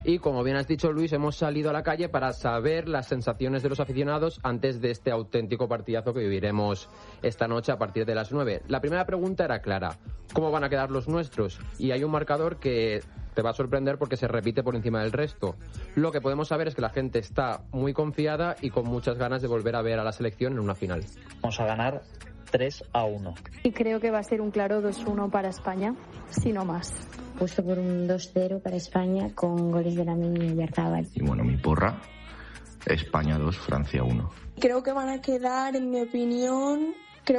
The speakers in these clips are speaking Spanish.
Y como bien has dicho, Luis, hemos salido a la calle para saber las sensaciones de los aficionados antes de este auténtico partidazo que viviremos esta noche a partir de las 9. La primera pregunta era clara: ¿cómo van a quedar los nuestros? Y hay un marcador que te va a sorprender porque se repite por encima del resto. Lo que podemos saber es que la gente está muy confiada y con muchas ganas de volver a ver a la selección en una final. Vamos a ganar 3-1. Y creo que va a ser un claro 2-1 para España, si no más. Puesto por un 2-0 para España con goles de Lamine y Oyarzabal. Y bueno, mi porra, España 2, Francia 1. Creo que van a quedar, en mi opinión,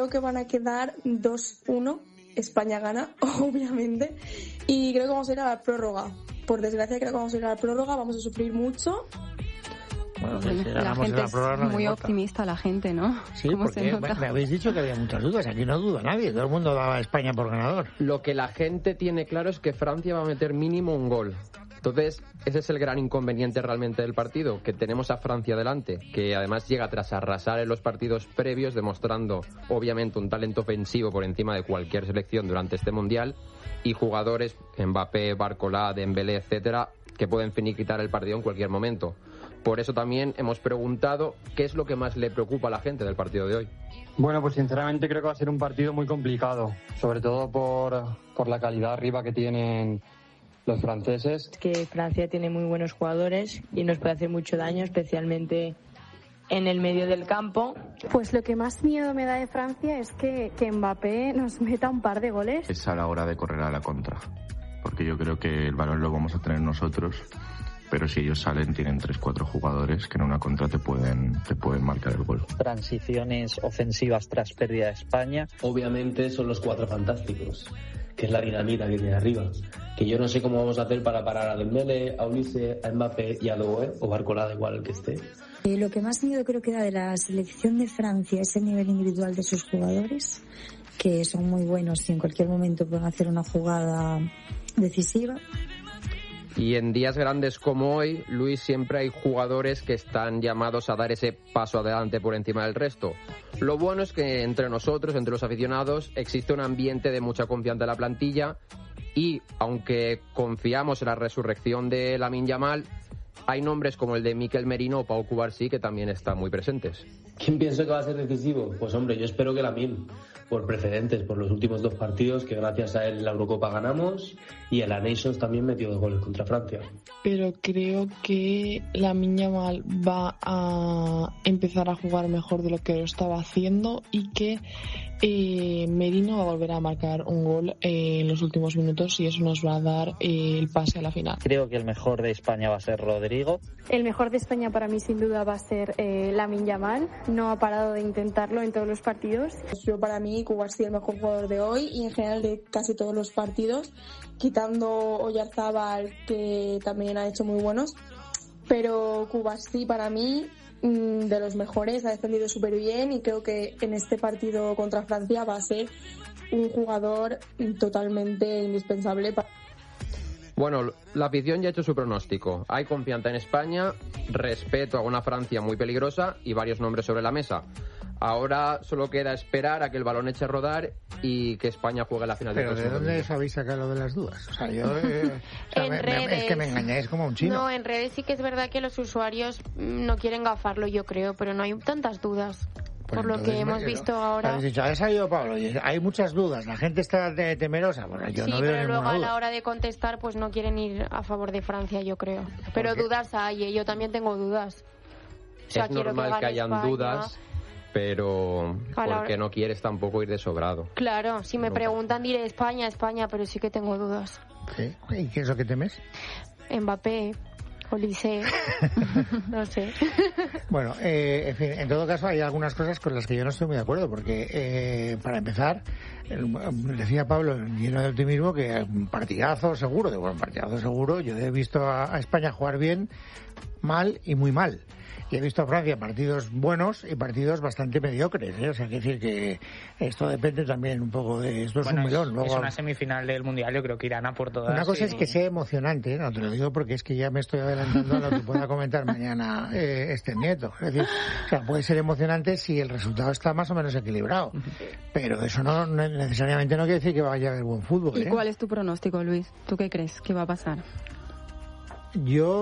2-1. España gana, obviamente. Y creo que vamos a ir a la prórroga. Por desgracia, creo que vamos a ir a la prórroga, vamos a sufrir mucho. Bueno, la gente es muy optimista, la gente, ¿no? Sí, porque me habéis dicho que había muchas dudas. Aquí no duda nadie. Todo el mundo daba a España por ganador. Lo que la gente tiene claro es que Francia va a meter mínimo un gol. Entonces, ese es el gran inconveniente realmente del partido, que tenemos a Francia delante, que además llega tras arrasar en los partidos previos, demostrando obviamente un talento ofensivo por encima de cualquier selección durante este Mundial, y jugadores, Mbappé, Barcola, Dembélé, etcétera, que pueden finiquitar el partido en cualquier momento. Por eso también hemos preguntado qué es lo que más le preocupa a la gente del partido de hoy. Bueno, pues sinceramente creo que va a ser un partido muy complicado, sobre todo por la calidad arriba que tienen los franceses. Que Francia tiene muy buenos jugadores y nos puede hacer mucho daño, especialmente en el medio del campo. Pues lo que más miedo me da de Francia es que Mbappé nos meta un par de goles. Es a la hora de correr a la contra, porque yo creo que el balón lo vamos a tener nosotros, pero si ellos salen tienen 3-4 jugadores que en una contra te pueden marcar el gol. Transiciones ofensivas tras pérdida de España. Obviamente son los 4 fantásticos, que es la dinamita que tiene arriba. Que yo no sé cómo vamos a hacer para parar a Dembélé, a Olise, a Mbappé y a Doué, o Barcola, da igual el que esté. Lo que más miedo creo que da de la selección de Francia es el nivel individual de sus jugadores, que son muy buenos y en cualquier momento pueden hacer una jugada decisiva. Y en días grandes como hoy, Luis, siempre hay jugadores que están llamados a dar ese paso adelante por encima del resto. Lo bueno es que entre nosotros, entre los aficionados, existe un ambiente de mucha confianza en la plantilla y, aunque confiamos en la resurrección de Lamine Yamal, hay nombres como el de Mikel Merino o Pau Cubarsí que también están muy presentes. ¿Quién pienso que va a ser decisivo? Pues hombre, yo espero que Lamine, por precedentes, por los últimos 2 partidos, que gracias a él en la Eurocopa ganamos y en la Nations también metió 2 goles contra Francia. Pero creo que Lamine Yamal va a empezar a jugar mejor de lo que lo estaba haciendo y que Merino va a volver a marcar un gol en los últimos minutos y eso nos va a dar el pase a la final. Creo que el mejor de España va a ser Rodrigo. El mejor de España para mí sin duda va a ser Lamine Yamal. No ha parado de intentarlo en todos los partidos. Yo para mí Cubarsí el mejor jugador de hoy y en general de casi todos los partidos, quitando Oyarzabal, que también ha hecho muy buenos, pero Cubarsí para mí de los mejores, ha defendido súper bien y creo que en este partido contra Francia va a ser un jugador totalmente indispensable. Bueno, la afición ya ha hecho su pronóstico. Hay confianza en España, respeto a una Francia muy peligrosa y varios nombres sobre la mesa. Ahora solo queda esperar a que el balón eche a rodar y que España juegue la final. ¿Pero de dónde habéis sacado lo de las dudas? O sea, yo es que me engañáis como un chino. No, en redes sí que es verdad que los usuarios no quieren gafarlo, yo creo, pero no hay tantas dudas. Pues por lo que hemos visto ahora. Habéis dicho, ha salido Pablo, hay muchas dudas, la gente está temerosa. Bueno, yo sí, no veo pero luego a duda. la hora de contestar, pues no quieren ir a favor de Francia, yo creo. Pero dudas hay, yo también tengo dudas. O sea, es normal que hayan España, dudas, pero porque no quieres tampoco ir de sobrado. Claro, si me preguntan diré España, pero sí que tengo dudas. ¿Sí? ¿Y qué es lo que temes? Mbappé, Olise, no sé. Bueno, en fin, en todo caso hay algunas cosas con las que yo no estoy muy de acuerdo, porque para empezar, decía Pablo, lleno de optimismo, que un partidazo seguro, yo he visto a España jugar bien, mal y muy mal. Y he visto a Francia partidos buenos y partidos bastante mediocres, ¿eh? O sea, quiere decir que esto depende también un poco de... Esto es un melón. Luego, es una semifinal del Mundial, yo creo que irán a por todas. Una cosa es que sea emocionante, no te lo digo porque es que ya me estoy adelantando a lo que pueda comentar mañana este Nieto. Es decir, o sea, puede ser emocionante si el resultado está más o menos equilibrado, pero eso no necesariamente no quiere decir que vaya a haber buen fútbol. ¿Y cuál es tu pronóstico, Luis? ¿Tú qué crees que va a pasar? Yo